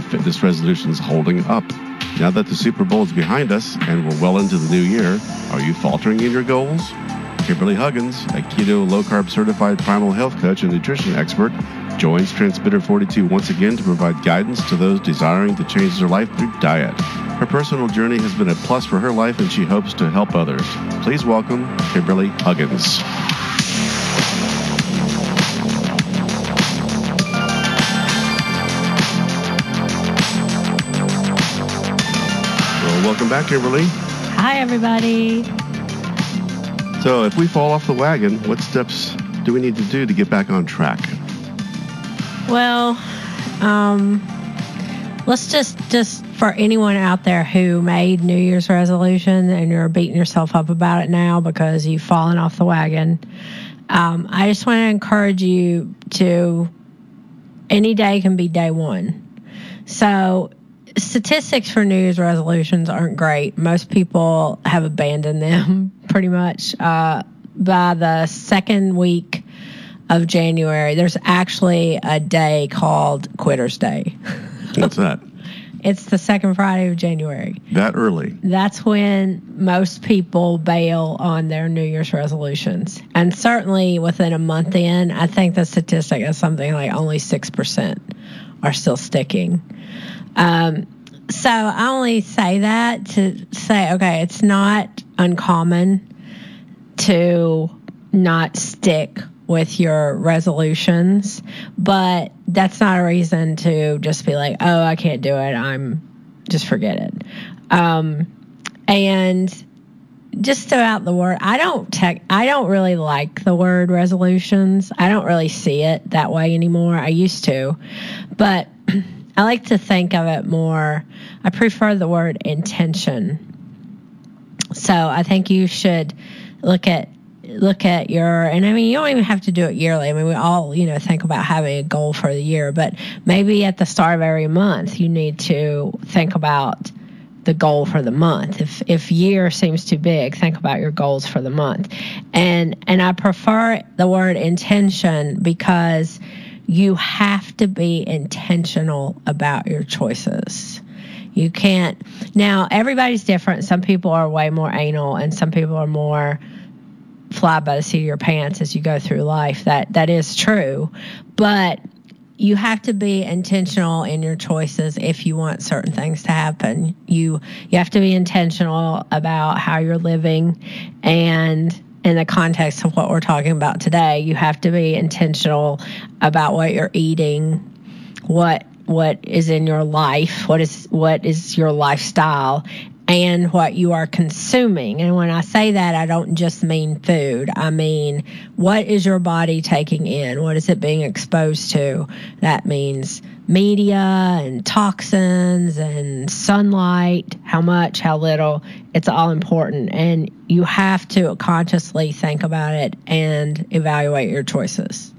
fitness resolutions holding up? Now that the Super Bowl is behind us and we're well into the new year, are you faltering in your goals? Kimberly Huggins, a keto low-carb certified primal health coach and nutrition expert, joins Transmitter 42 once again to provide guidance to those desiring to change their life through diet. Her personal journey has been a plus for her life, and she hopes to help others. Please welcome Kimberly Huggins. Well, welcome back, Kimberly. Hi, everybody. So, if we fall off the wagon, what steps do we need to do to get back on track? Well, let's just for anyone out there who made New Year's resolution and you're beating yourself up about it now because you've fallen off the wagon, I just want to encourage you to, any day can be day one. So statistics for New Year's resolutions aren't great. Most people have abandoned them pretty much. By the second week of January, there's actually a day called Quitter's Day. What's that? It's the second Friday of January. That early? That's when most people bail on their New Year's resolutions. And certainly within a month in, I think the statistic is something like only 6% are still sticking. So I only say that to say, okay, it's not uncommon to not stick with your resolutions, but that's not a reason to just be like, oh, I can't do it. Just forget it. And just throughout the word, I don't really like the word resolutions. I don't really see it that way anymore. I used to, but I like to think of it more. I prefer the word intention. So I think you should look at your, and I mean, you don't even have to do it yearly. I mean, we all, think about having a goal for the year, but maybe at the start of every month, you need to think about the goal for the month. If year seems too big, think about your goals for the month. And I prefer the word intention because you have to be intentional about your choices. You can't, now everybody's different. Some people are way more anal and some people are more fly by the seat of your pants as you go through life. That is true, but you have to be intentional in your choices if you want certain things to happen. You have to be intentional about how you're living, and in the context of what we're talking about today, you have to be intentional about what you're eating, what is in your life, what is your lifestyle, and what you are consuming. And when I say that, I don't just mean food. I mean, what is your body taking in? What is it being exposed to? That means media and toxins and sunlight, how much, how little. It's all important. And you have to consciously think about it and evaluate your choices.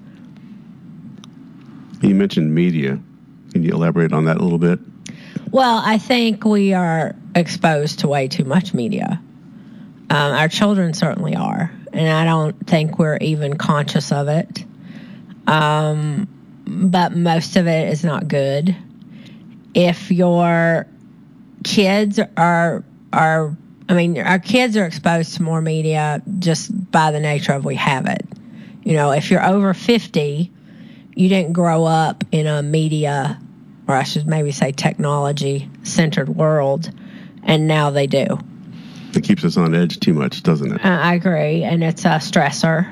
You mentioned media. Can you elaborate on that a little bit? Well, I think we are exposed to way too much media. Our children certainly are, and I don't think we're even conscious of it. But most of it is not good. If your kids our kids are exposed to more media just by the nature of we have it. If you're over 50, you didn't grow up in a media, or I should maybe say technology-centered world, and now they do. It keeps us on edge too much, doesn't it? I agree, and it's a stressor.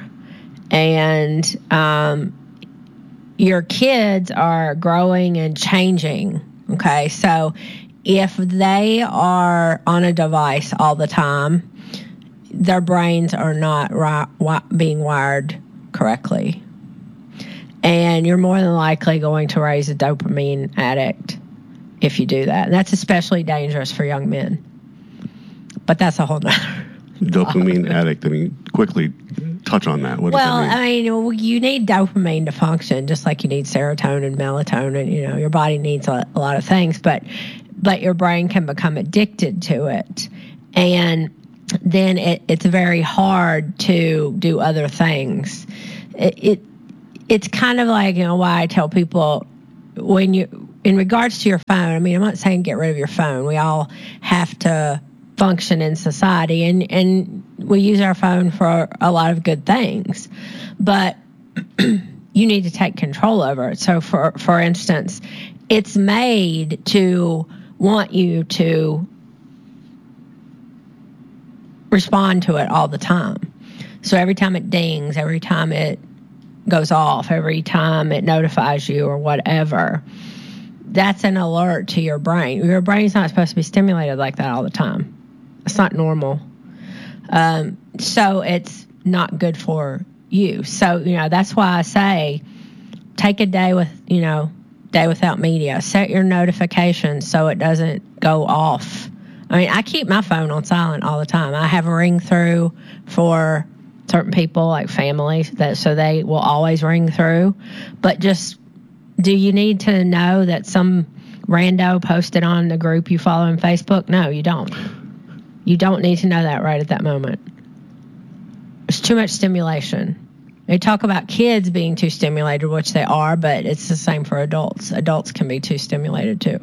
And your kids are growing and changing, okay? So if they are on a device all the time, their brains are not being wired correctly. And you're more than likely going to raise a dopamine addict if you do that. And that's especially dangerous for young men. But that's a whole nother. Dopamine addict. Quickly touch on that. What does that mean? You need dopamine to function, just like you need serotonin, melatonin. Your body needs a lot of things, but your brain can become addicted to it. And then it's very hard to do other things. It's kind of like, why I tell people, in regards to your phone, I mean, I'm not saying get rid of your phone. We all have to function in society, and we use our phone for a lot of good things, but you need to take control over it. So for instance, it's made to want you to respond to it all the time. So every time it dings, every time it goes off, every time it notifies you or whatever, that's an alert to your brain. Your brain's not supposed to be stimulated like that all the time. It's not normal. So it's not good for you. So, that's why I say take a day day without media. Set your notifications so it doesn't go off. I mean, I keep my phone on silent all the time. I have a ring through for certain people, like families, so they will always ring through. But just, do you need to know that some rando posted on the group you follow on Facebook? No, you don't. You don't need to know that right at that moment. It's too much stimulation. They talk about kids being too stimulated, which they are, but it's the same for adults. Adults can be too stimulated too.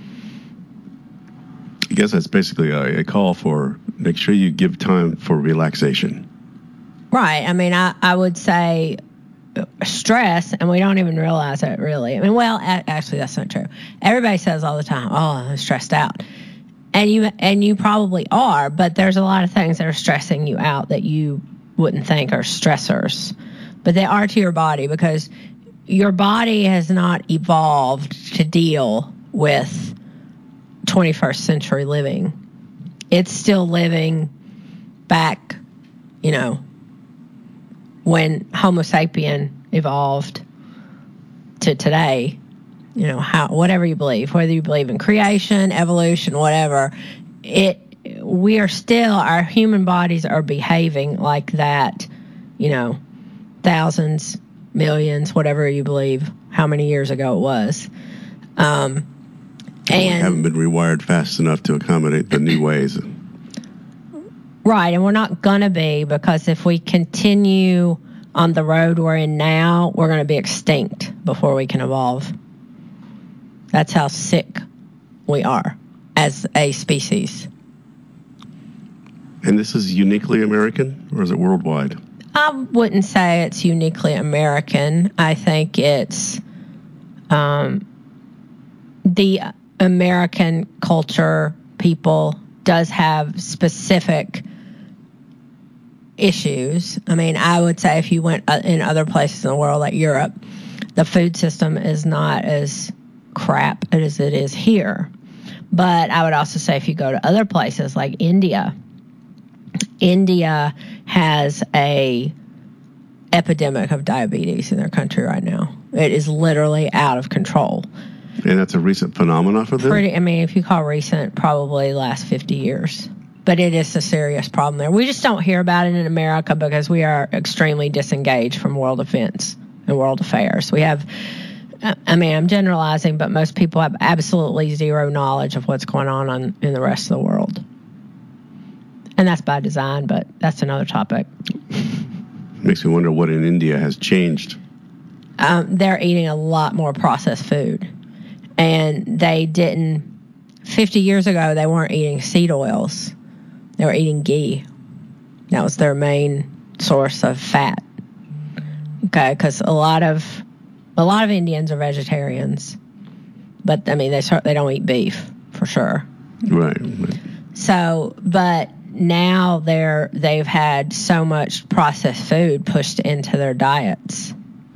I guess that's basically a call for make sure you give time for relaxation. Right. I mean, I would say stress, and we don't even realize it really. I mean, well, actually, that's not true. Everybody says all the time, "Oh, I'm stressed out," and you probably are. But there's a lot of things that are stressing you out that you wouldn't think are stressors, but they are to your body, because your body has not evolved to deal with 21st century living. It's still living back, when Homo sapien evolved to today. Whatever you believe, whether you believe in creation, evolution, whatever, our human bodies are behaving like that, thousands, millions, whatever you believe, how many years ago it was. And we haven't been rewired fast enough to accommodate the new ways. Right, and we're not going to be, because if we continue on the road we're in now, we're going to be extinct before we can evolve. That's how sick we are as a species. And this is uniquely American, or is it worldwide? I wouldn't say it's uniquely American. I think it's the American culture, people, does have specific issues. I mean, I would say if you went in other places in the world, like Europe, the food system is not as crap as it is here. But I would also say if you go to other places like India has a epidemic of diabetes in their country right now. It is literally out of control. And that's a recent phenomenon for them? If you call recent, probably last 50 years. But it is a serious problem there. We just don't hear about it in America because we are extremely disengaged from world events and world affairs. We have, I'm generalizing, but most people have absolutely zero knowledge of what's going on in the rest of the world. And that's by design, but that's another topic. Makes me wonder what in India has changed. They're eating a lot more processed food. And they didn't, 50 years ago, they weren't eating seed oils. They were eating ghee. That was their main source of fat. Okay, because a lot of Indians are vegetarians. But, they don't eat beef, for sure. Right. So, but now they've had so much processed food pushed into their diets.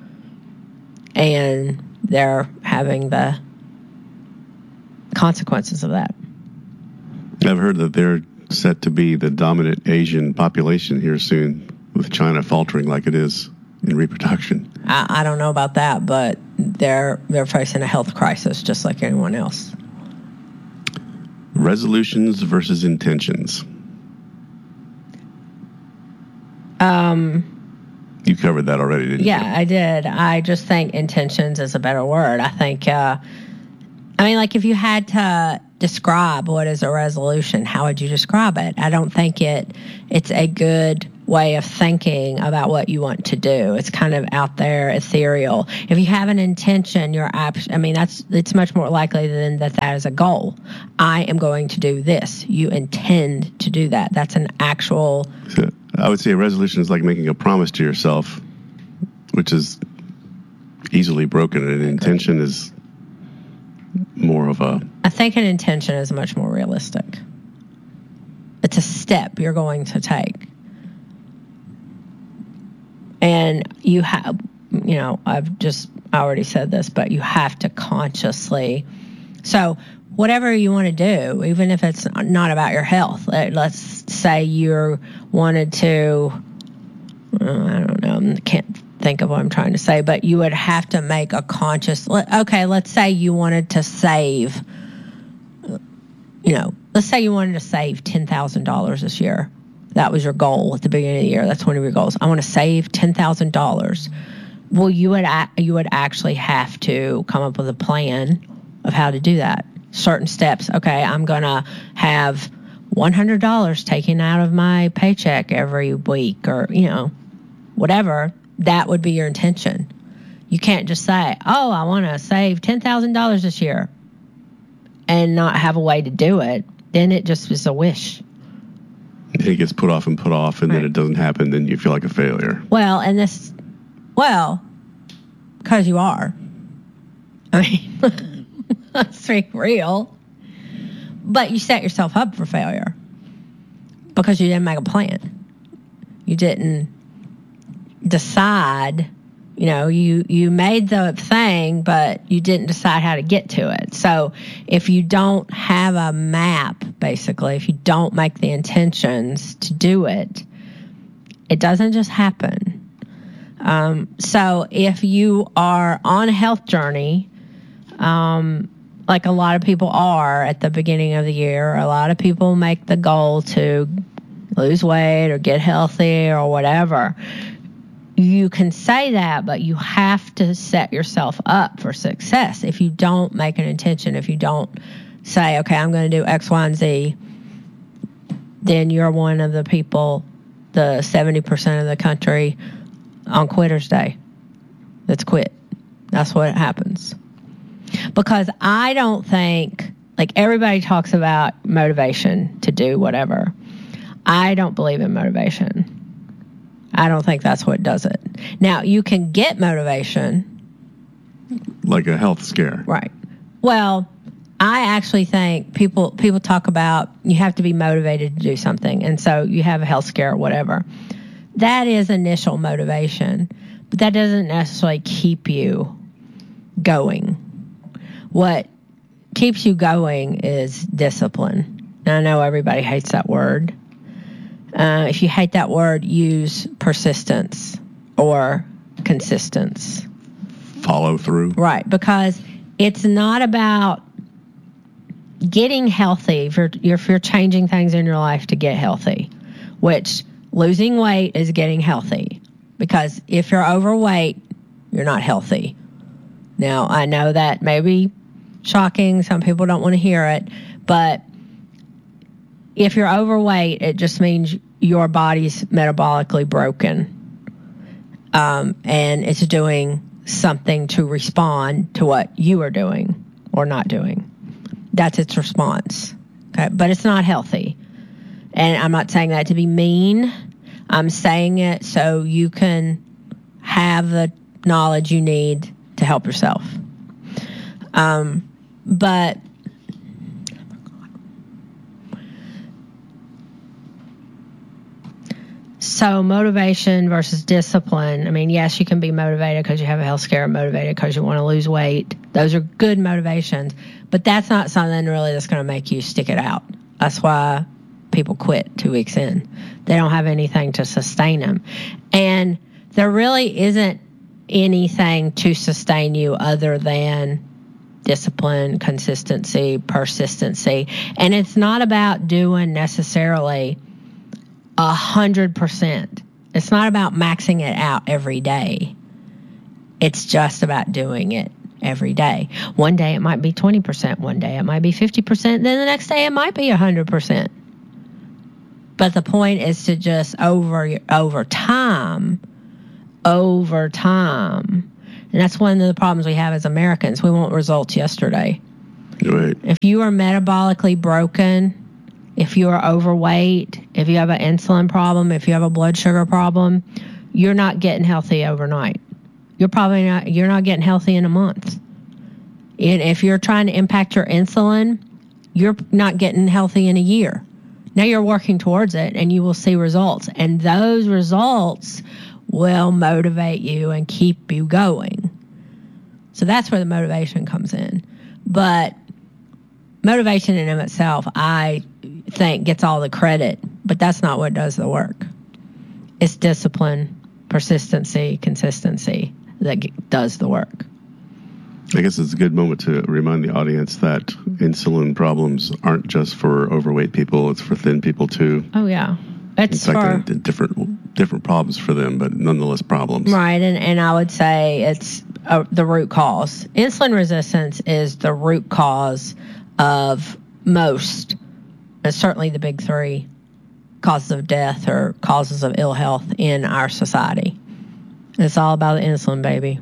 And they're having the consequences of that. I've heard that they're set to be the dominant Asian population here soon, with China faltering like it is in reproduction. I don't know about that, but they're facing a health crisis just like anyone else. Resolutions versus intentions. You covered that already, didn't you? Yeah, I did. I just think intentions is a better word. I think, if you had to describe what is a resolution, how would you describe it? I don't think it's a good way of thinking about what you want to do. It's kind of out there, ethereal. If you have an intention, it's much more likely than that is a goal. I am going to do this. You intend to do that. That's an actual... So I would say a resolution is like making a promise to yourself, which is easily broken. An intention is more of a... I think an intention is much more realistic. It's a step you're going to take. And you have, I already said this, but you have to consciously. So whatever you want to do, even if it's not about your health, let's say you wanted to, I don't know, I can't think of what I'm trying to say, but you would have to make a conscious, let's say you wanted to save, let's say you wanted to save $10,000 this year. That was your goal at the beginning of the year. That's one of your goals. I want to save $10,000. Well, you would actually have to come up with a plan of how to do that. Certain steps. Okay, I'm going to have $100 taken out of my paycheck every week, or, whatever. That would be your intention. You can't just say, I want to save $10,000 this year and not have a way to do it. Then it just is a wish. It gets put off, and right. Then it doesn't happen, then you feel like a failure. Because you are. I mean, let's be real. But you set yourself up for failure because you didn't make a plan. You didn't decide, you made the thing, but you didn't decide how to get to it. So if you don't have a map, basically, if you don't make the intentions to do it, it doesn't just happen. So if you are on a health journey, like a lot of people are at the beginning of the year, a lot of people make the goal to lose weight or get healthy or whatever. You can say that, but you have to set yourself up for success. If you don't make an intention, if you don't say, okay, I'm going to do X, Y, and Z, then you're one of the people, the 70% of the country on Quitter's Day that's quit. That's what happens. Because I don't think, like everybody talks about motivation to do whatever. I don't believe in motivation. I don't think that's what does it. Now, you can get motivation. Like a health scare. Right. Well, I actually think people talk about you have to be motivated to do something. And so you have a health scare or whatever. That is initial motivation. But that doesn't necessarily keep you going. What keeps you going is discipline. Now, I know everybody hates that word. If you hate that word, use persistence or consistence. Follow through. Right, because it's not about getting healthy. If you're changing things in your life to get healthy, which losing weight is getting healthy. Because if you're overweight, you're not healthy. Now, I know that may be shocking. Some people don't want to hear it, but if you're overweight, it just means your body's metabolically broken. And it's doing something to respond to what you are doing or not doing. That's its response. Okay, but it's not healthy. And I'm not saying that to be mean. I'm saying it so you can have the knowledge you need to help yourself. But so motivation versus discipline. I mean, yes, you can be motivated because you have a health scare, motivated because you want to lose weight. Those are good motivations, but that's not something really that's going to make you stick it out. That's why people quit 2 weeks in. They don't have anything to sustain them. And there really isn't anything to sustain you other than discipline, consistency, persistency. And it's not about doing necessarily 100%. It's not about maxing it out every day. It's just about doing it every day. One day it might be 20%. One day it might be 50%. Then the next day it might be 100%. But the point is to just over time, and that's one of the problems we have as Americans. We want results yesterday. Right. If you are metabolically broken, if you are overweight, if you have an insulin problem, if you have a blood sugar problem, you're not getting healthy overnight. You're not getting healthy in a month. And if you're trying to impact your insulin, you're not getting healthy in a year. Now you're working towards it, and you will see results. And those results will motivate you and keep you going. So that's where the motivation comes in. But motivation in and of itself, I think, gets all the credit. But that's not what does the work. It's discipline, persistency, consistency that does the work. I guess it's a good moment to remind the audience that insulin problems aren't just for overweight people; it's for thin people too. Oh yeah, it's like different problems for them, but nonetheless problems. Right, and I would say it's the root cause. Insulin resistance is the root cause of most, and certainly the big three causes of death or causes of ill health in our society. It's all about the insulin, baby.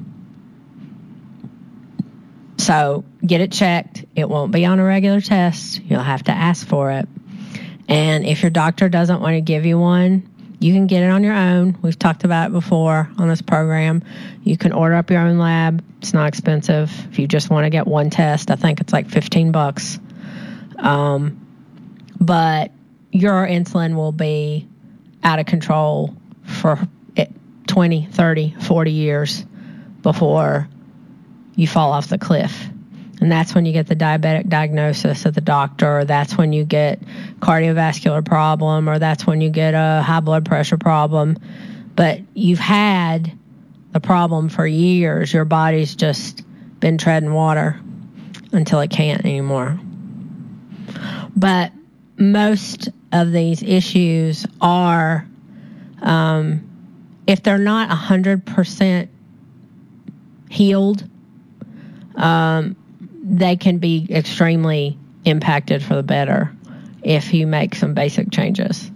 So get it checked. It won't be on a regular test. You'll have to ask for it. And if your doctor doesn't want to give you one, you can get it on your own. We've talked about it before on this program. You can order up your own lab. It's not expensive. If you just want to get one test, I think it's like $15. But your insulin will be out of control for 20, 30, 40 years before you fall off the cliff. And that's when you get the diabetic diagnosis at the doctor, or that's when you get cardiovascular problem, or that's when you get a high blood pressure problem. But you've had the problem for years. Your body's just been treading water until it can't anymore. But most of these issues are, if they're not 100% healed, they can be extremely impacted for the better if you make some basic changes.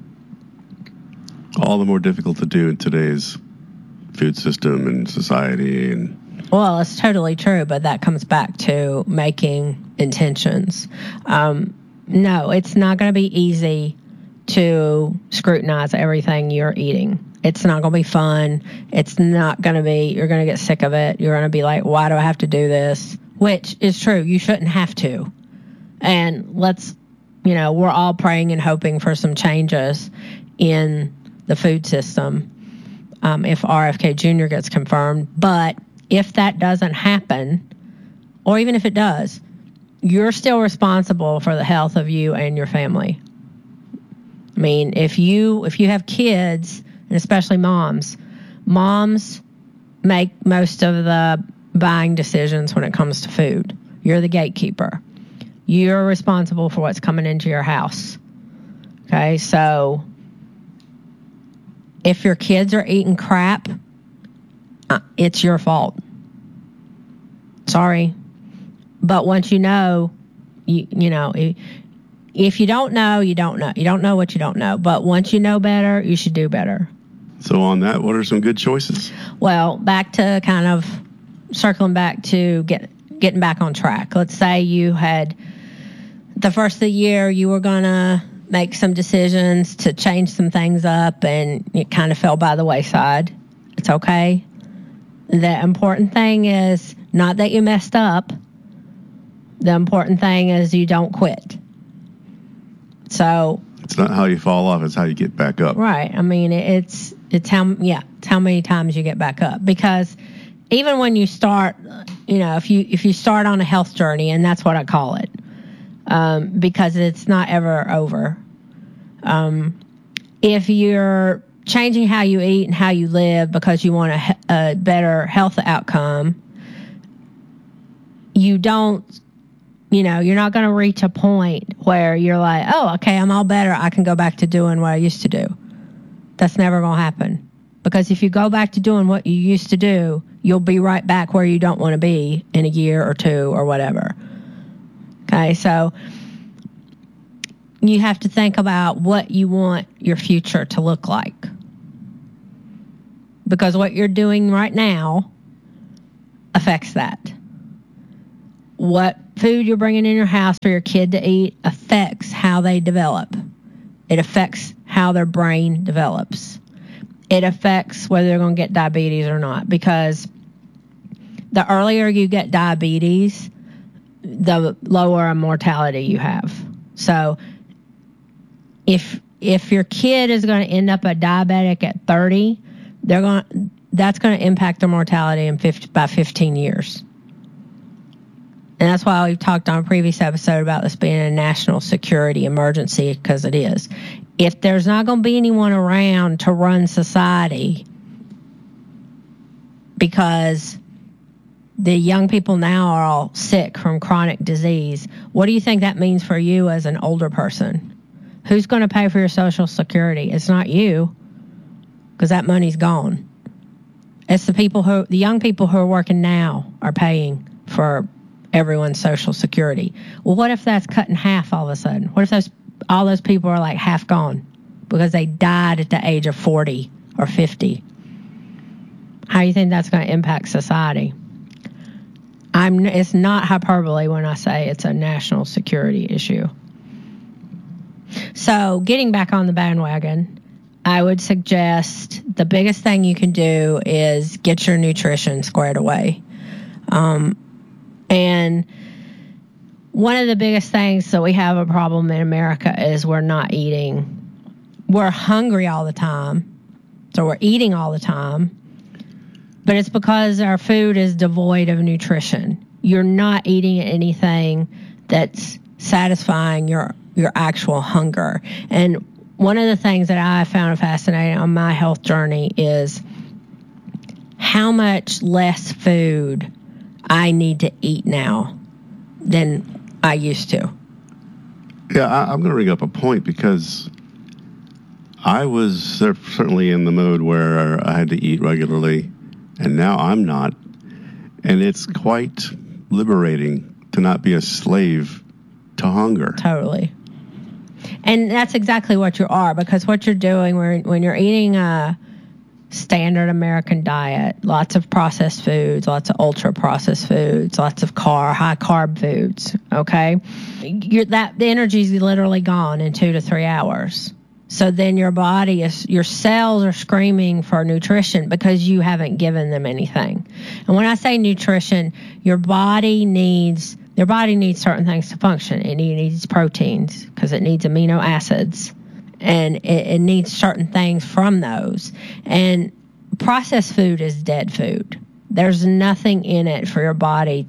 All the more difficult to do in today's food system and society. Well, it's totally true, but that comes back to making intentions. No, it's not going to be easy to scrutinize everything you're eating. It's not going to be fun. It's not going to be, you're going to get sick of it. You're going to be like, why do I have to do this? Which is true. You shouldn't have to. And we're all praying and hoping for some changes in the food system if RFK Jr. gets confirmed. But if that doesn't happen, or even if it does, you're still responsible for the health of you and your family. I mean, if you have kids, and especially moms make most of the buying decisions when it comes to food. You're the gatekeeper. You're responsible for what's coming into your house. Okay, so if your kids are eating crap, it's your fault. Sorry. But once you know, if you don't know, you don't know. You don't know what you don't know. But once you know better, you should do better. So on that, what are some good choices? Well, back to kind of circling back to getting back on track. Let's say you had the first of the year, you were going to make some decisions to change some things up, and it kind of fell by the wayside. It's okay. The important thing is not that you messed up. The important thing is you don't quit. So it's not how you fall off, it's how you get back up. Right. I mean, it's how many times you get back up. Because even when you start, if you start on a health journey, and that's what I call it, because it's not ever over. If you're changing how you eat and how you live because you want a better health outcome, you don't, you're not going to reach a point where you're like, oh, okay, I'm all better. I can go back to doing what I used to do. That's never going to happen. Because if you go back to doing what you used to do, you'll be right back where you don't want to be in a year or two or whatever. Okay, so you have to think about what you want your future to look like. Because what you're doing right now affects that. What food you're bringing in your house for your kid to eat affects how they develop. It affects how their brain develops. It affects whether they're going to get diabetes or not. Because the earlier you get diabetes, the lower a mortality you have. So if your kid is going to end up a diabetic at 30, that's going to impact their mortality in by 15 years. And that's why we've talked on a previous episode about this being a national security emergency, because it is. If there's not going to be anyone around to run society, because the young people now are all sick from chronic disease, what do you think that means for you as an older person? Who's going to pay for your Social Security? It's not you, because that money's gone. It's the young people who are working now are paying for everyone's Social Security. Well, what if that's cut in half all of a sudden? What if all those people are like half gone because they died at the age of 40 or 50? How do you think that's going to impact society? It's not hyperbole when I say it's a national security issue. So getting back on the bandwagon, I would suggest the biggest thing you can do is get your nutrition squared away. And one of the biggest things that we have a problem in America is we're not eating. We're hungry all the time, so we're eating all the time. But it's because our food is devoid of nutrition. You're not eating anything that's satisfying your actual hunger. And one of the things that I found fascinating on my health journey is how much less food I need to eat now than I used to. Yeah, I'm going to bring up a point because I was certainly in the mode where I had to eat regularly, and now I'm not. And it's quite liberating to not be a slave to hunger. Totally. And that's exactly what you are, because what you're doing when you're eating a standard American diet, lots of processed foods, lots of ultra processed foods, lots of high carb foods, okay? The energy is literally gone in 2 to 3 hours. So then your cells are screaming for nutrition because you haven't given them anything. And when I say nutrition, your body needs certain things to function. It needs proteins because it needs amino acids, and it needs certain things from those. And processed food is dead food. There's nothing in it for your body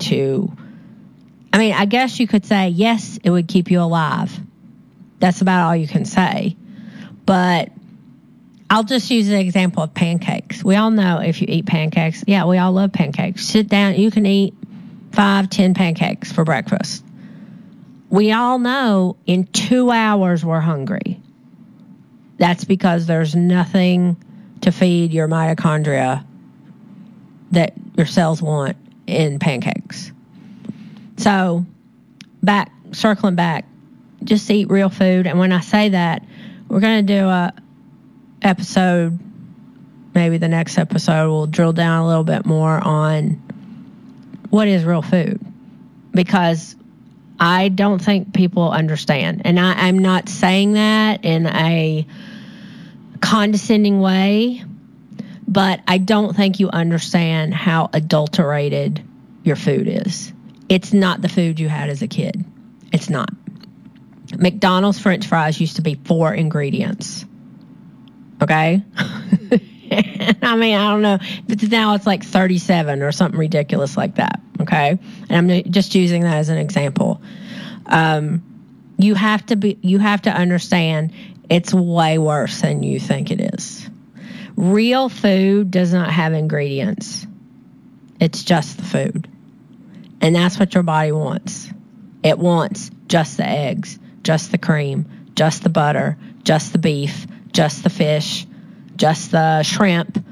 I guess you could say, yes, it would keep you alive. That's about all you can say. But I'll just use an example of pancakes. We all know if you eat pancakes, we all love pancakes. Sit down, you can eat 5-10 pancakes for breakfast. We all know in 2 hours we're hungry. That's because there's nothing to feed your mitochondria that your cells want in pancakes. So, circling back, just eat real food. And when I say that, we're going to do a episode, maybe the next episode, we'll drill down a little bit more on what is real food, because I don't think people understand. And I'm not saying that in a condescending way, but I don't think you understand how adulterated your food is. It's not the food you had as a kid. It's not. McDonald's French fries used to be 4 ingredients. Okay? I don't know. But now it's like 37 or something ridiculous like that. Okay? And I'm just using that as an example. You have to understand it's way worse than you think it is. Real food does not have ingredients. It's just the food. And that's what your body wants. It wants just the eggs, just the cream, just the butter, just the beef, just the fish, just the shrimp,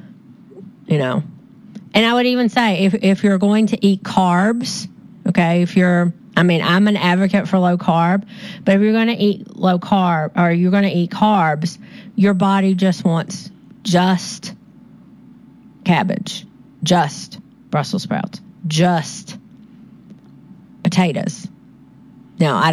And I would even say if you're going to eat carbs, okay, I mean, I'm an advocate for low carb, but if you're going to eat low carb or you're going to eat carbs, your body just wants just cabbage, just Brussels sprouts, just potatoes. Now, I